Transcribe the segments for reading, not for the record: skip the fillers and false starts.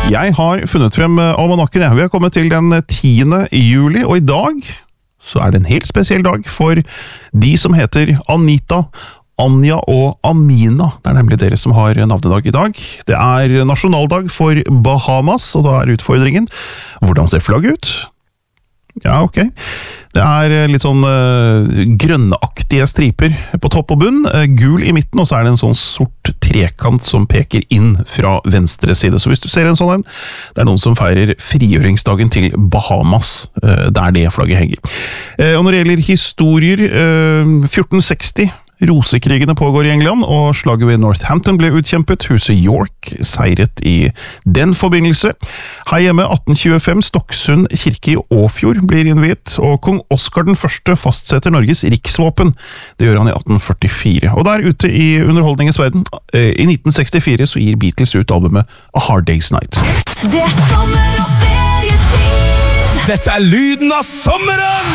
Jeg har funnet frem almanakken. Vi har kommet til den 10. juli, og i dag så er det en helt spesiell dag for de som heter Anita, Anja og Amina. Det er nemlig dere som har navnedag i dag. Det er nasjonaldag for Bahamas, og da er utfordringen: hvordan ser flagget ut? Ja, ok. Det er litt sånn grønneaktige striper på topp og bunn, gul i midten, og så er det en sånn sort trekant som peker inn fra venstre side. Så hvis du ser en sånn en, det er noen som feirer frigjøringsdagen til Bahamas, der det flagget henger. Og når det gjelder historier, 1460, Rosekrigene pågår i England, og slaget ved Northampton ble utkjempet. Huset York seiret i den forbindelse. Her hjemme 1825, Stokksund kirke i Åfjord blir innviet, og kong Oscar den første fastsetter Norges riksvåpen. Det gjør han i 1844. Og der ute i underholdningens verden, i 1964, så gir Beatles ut albumet A Hard Day's Night. Det er sommer og ferietid. Dette er lyden av sommeren!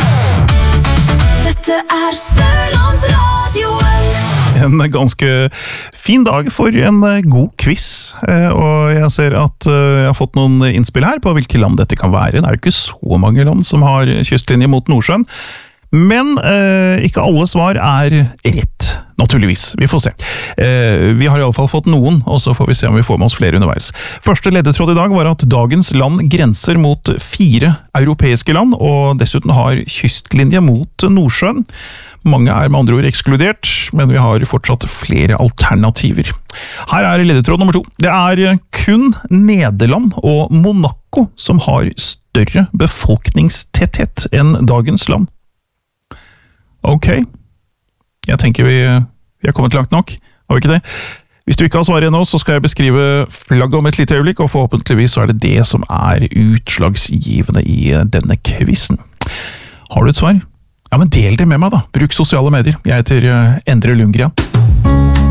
Dette er Sørlandsradioen. En ganske fin dag for en god quiz, og jeg ser at jeg har fått noen innspill her på hvilke land dette kan være. Det er jo ikke så mange land som har kystlinje mot Nordsjøen, men ikke alle svar er rett, naturligvis. Vi får se. Vi har i alle fall fått noen, og så får vi se om vi får med oss flere underveis. Første ledetråd i dag var at dagens land grenser mot 4 europeiske land, og dessuten har kystlinje mot Nordsjøen. Mange er med andre ord ekskludert, men vi har fortsatt flere alternativer. Her er ledetråd nummer 2. Det er kun Nederland og Monaco som har større befolkningstetthet enn dagens land. Ok, jeg tenker vi har kommet langt nok, har vi ikke det? Hvis du ikke har svaret ennå, så skal jeg beskrive flagget om et lite øyeblikk, og forhåpentligvis så er det det som er utslagsgivende i denne quizen. Har du et svar? Ja, men del det med meg da. Bruk sosiale medier. Jeg heter Endre Lundgren.